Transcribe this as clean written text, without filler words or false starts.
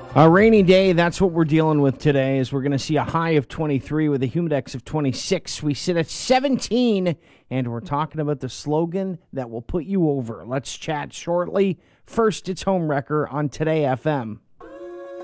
A rainy day, that's what we're dealing with today, is we're going to see a high of 23 with a humidex of 26. We sit at 17, and we're talking about the slogan that will put you over. Let's chat shortly. First, it's Homewrecker on Today FM.